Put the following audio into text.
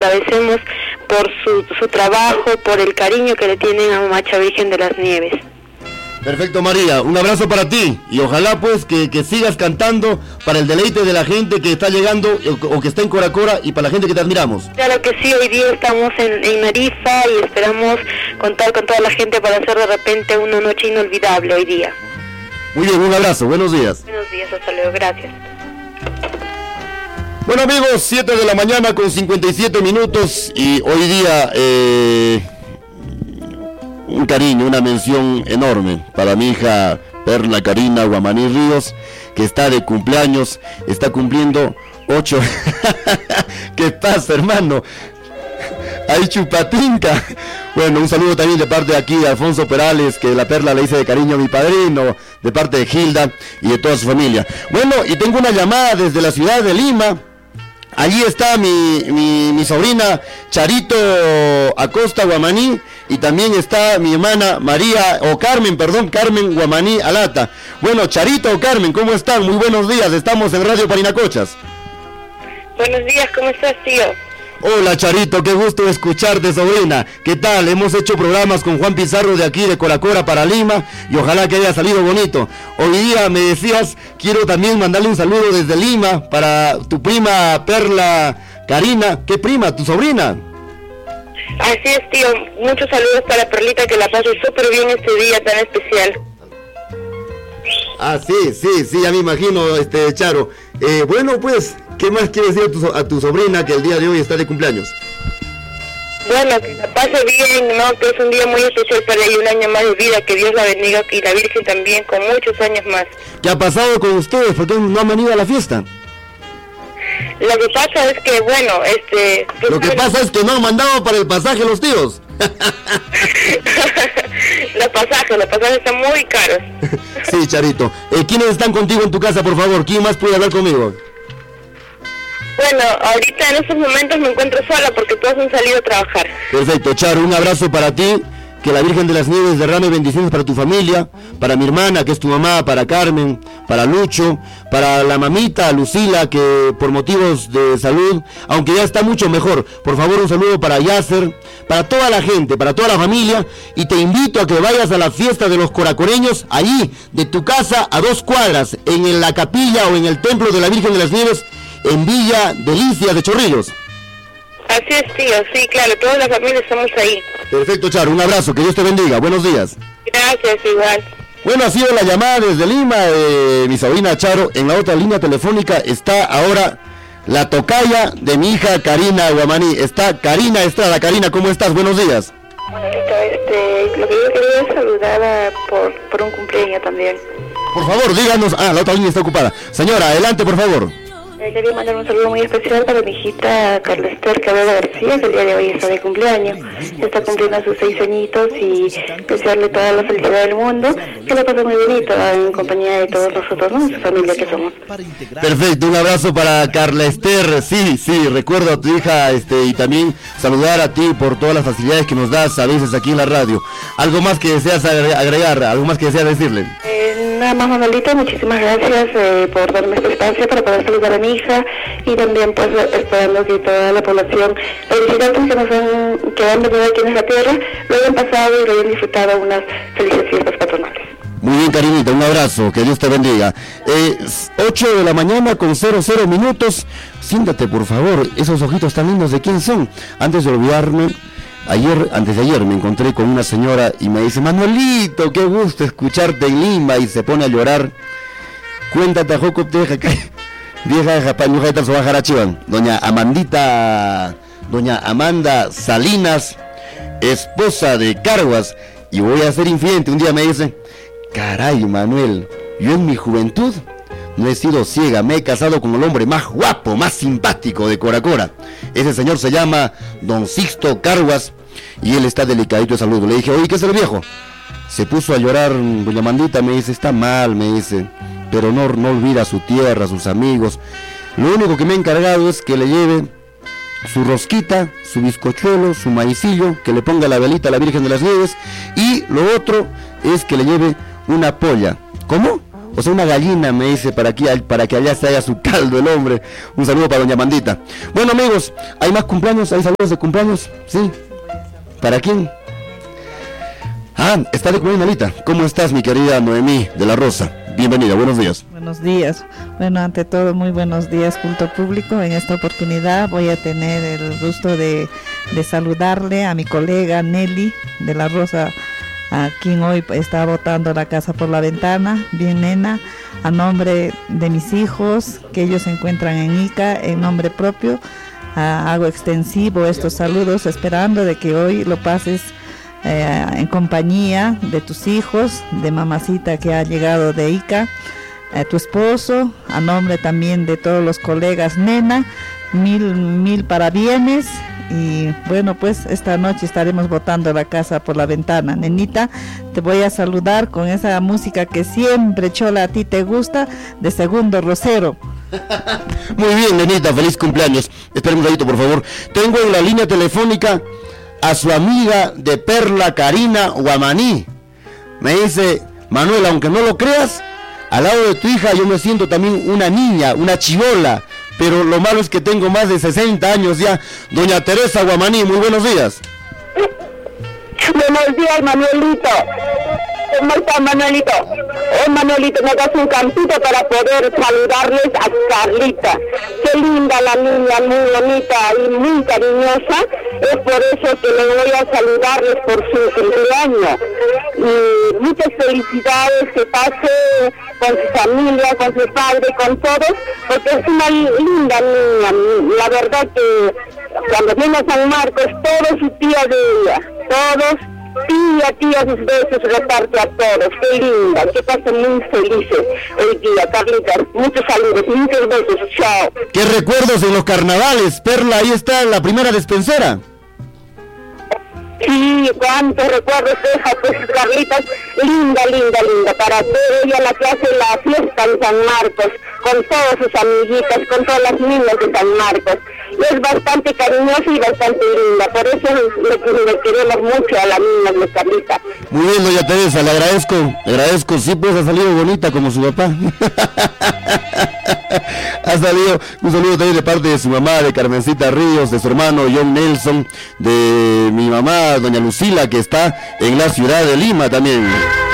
agradecemos por su trabajo, por el cariño que le tienen a Mamacha Virgen de las Nieves. Perfecto, María, un abrazo para ti y ojalá pues que sigas cantando para el deleite de la gente que está llegando o que está en Coracora y para la gente que te admiramos. Claro que sí, hoy día estamos en Narifa y esperamos contar con toda la gente para hacer de repente una noche inolvidable hoy día. Muy bien, un abrazo, buenos días. Buenos días, hasta luego, gracias. Bueno amigos, 7 de la mañana con 57 minutos y hoy día un cariño, una mención enorme para mi hija Perla Karina Guamaní Ríos, que está de cumpleaños, está cumpliendo 8. ¿Qué pasa, hermano? Ahí chupatinca. Bueno, un saludo también de parte de aquí de Alfonso Perales, que la Perla le dice de cariño a mi padrino, de parte de Gilda y de toda su familia. Bueno, y tengo una llamada desde la ciudad de Lima. Allí está mi sobrina Charito Acosta Guamaní y también está mi hermana Carmen Guamaní Alata. Bueno, Charito o Carmen, ¿cómo están? Muy buenos días, estamos en Radio Parinacochas. Buenos días, ¿cómo estás, tío? Hola Charito, qué gusto escucharte, sobrina. ¿Qué tal? Hemos hecho programas con Juan Pizarro de aquí de Coracora para Lima y ojalá que haya salido bonito. Hoy día me decías, quiero también mandarle un saludo desde Lima para tu prima Perla Karina. ¿Qué prima? ¿Tu sobrina? Así es, tío. Muchos saludos para Perlita, que la pase súper bien este día tan especial. Ah, sí, ya me imagino, Charo. Bueno, pues, ¿qué más quieres decir a tu sobrina que el día de hoy está de cumpleaños? Bueno, que la pase bien, ¿no? Que es un día muy especial para ella, un año más de vida, que Dios la bendiga y la Virgen también, con muchos años más. ¿Qué ha pasado con ustedes? ¿Por qué no han venido a la fiesta? Lo que pasa es que, bueno, Lo que pasa es que no han mandado para el pasaje los tíos. Los pasajes están muy caros. Sí, Charito. ¿Quiénes están contigo en tu casa, por favor? ¿Quién más puede hablar conmigo? Bueno, ahorita en estos momentos me encuentro sola porque todos han salido a trabajar. Perfecto, Charo, un abrazo para ti. Que la Virgen de las Nieves derrame bendiciones para tu familia, para mi hermana, que es tu mamá, para Carmen, para Lucho, para la mamita Lucila, que por motivos de salud, aunque ya está mucho mejor, por favor un saludo para Yasser, para toda la gente, para toda la familia, y te invito a que vayas a la fiesta de los coracoreños, allí, de tu casa a 2 cuadras, en la capilla o en el templo de la Virgen de las Nieves, en Villa Delicias de Chorrillos. Así es, tío, sí, claro, toda la familia estamos ahí. Perfecto, Charo, un abrazo, que Dios te bendiga, buenos días. Gracias, igual. Bueno, ha sido la llamada desde Lima de mi sobrina Charo. En la otra línea telefónica está ahora la tocaya de mi hija Karina Guamaní. Está Karina Estrada. Karina, ¿cómo estás? Buenos días. Bueno, lo que yo quería es saludar por un cumpleaños también. Por favor, díganos. La otra línea está ocupada. Señora, adelante, por favor. Quería mandar un saludo muy especial para mi hijita Carla Esther Cabrera García, que el día de hoy está de cumpleaños. Está cumpliendo sus 6 añitos y desearle toda la felicidad del mundo, que la pase muy bonito en compañía de todos nosotros, ¿no? Su familia que somos. Perfecto, un abrazo para Carla Esther. Sí, recuerdo a tu hija y también saludar a ti por todas las facilidades que nos das a veces aquí en la radio. ¿Algo más que deseas agregar? ¿Algo más que deseas decirle? Nada más, Manuelita, muchísimas gracias por darme este espacio para poder saludar a mi hija y también pues esperando que toda la población, los visitantes que han venido aquí en la tierra, lo hayan pasado y lo hayan disfrutado unas felices fiestas patronales. Muy bien, Karinita, un abrazo, que Dios te bendiga. 8 de la mañana con 00 minutos. Siéntate, por favor, esos ojitos tan lindos, ¿de quién son? Antes de olvidarme, antes de ayer me encontré con una señora y me dice: Manuelito, qué gusto escucharte en Lima, y se pone a llorar. Cuéntate a Joco, vieja de Japañuja de Tarzobajarachivan, doña Amanda Salinas, esposa de Carguas, y voy a ser infidente. Un día me dice: caray, Manuel, yo en mi juventud no he sido ciega, me he casado con el hombre más guapo, más simpático de Coracora. Ese señor se llama Don Sixto Carguas y él está delicadito de salud. Le dije: oye, ¿qué es el viejo? Se puso a llorar doña Mandita, me dice: está mal, me dice, pero no olvida su tierra, sus amigos. Lo único que me he encargado es que le lleve su rosquita, su bizcochuelo, su maicillo, que le ponga la velita a la Virgen de las Nieves, y lo otro es que le lleve una polla. ¿Cómo? O sea, una gallina, me dice, para que allá se haga su caldo el hombre. Un saludo para doña Mandita. Bueno, amigos, ¿hay más cumpleaños? ¿Hay saludos de cumpleaños? ¿Sí? ¿Para quién? Ah, está de cumpleaños, Anita. ¿Cómo estás, mi querida Noemí de la Rosa? Bienvenida, buenos días. Buenos días. Bueno, ante todo, muy buenos días, culto público. En esta oportunidad voy a tener el gusto de saludarle a mi colega Nelly de la Rosa, a quien hoy está botando la casa por la ventana. Bien, nena, a nombre de mis hijos, que ellos se encuentran en Ica, en nombre propio, hago extensivo estos saludos, esperando de que hoy lo pases en compañía de tus hijos, de mamacita que ha llegado de Ica, tu esposo, a nombre también de todos los colegas, nena, mil parabienes. Y bueno, pues esta noche estaremos botando la casa por la ventana. Nenita, te voy a saludar con esa música que siempre, Chola, a ti te gusta, de Segundo Rosero. Muy bien, nenita, feliz cumpleaños. Espera un ratito, por favor. Tengo en la línea telefónica a su amiga de Perla Karina Guamaní. Me dice, Manuel, aunque no lo creas, al lado de tu hija yo me siento también una niña, una chibola, pero lo malo es que tengo más de 60 años ya. Doña Teresa Guamaní, muy buenos días. Buenos días, Manuelito. ¿Cómo está, Manuelito? Manuelito, me das un campito para poder saludarles a Carlita. Qué linda la niña, muy bonita y muy cariñosa. Es por eso que le voy a saludarles por su cumpleaños. Y muchas felicidades, que pase con su familia, con su padre, con todos, porque es una linda niña. La verdad que cuando viene a San Marcos, todos sus tías de ella, todos, tía, sus besos reparte a todos. Qué linda, que pasen muy felices hoy día, Carlita. Muchos saludos, muchos besos, chao. ¿Qué recuerdos en los carnavales? Perla, ahí está la primera despensera. Sí, cuántos recuerdos deja, pues Carlitas, linda, para ver ella la que hace la fiesta en San Marcos, con todas sus amiguitas, con todas las niñas de San Marcos. Es bastante cariñosa y bastante linda, por eso le queremos mucho a la niña de Carlita. Muy bien, doña Teresa, le agradezco, sí, pues ha salido bonita como su papá. Ha salido un saludo también de parte de su mamá, de Carmencita Ríos, de su hermano John Nelson, de mi mamá, doña Lucila, que está en la ciudad de Lima también.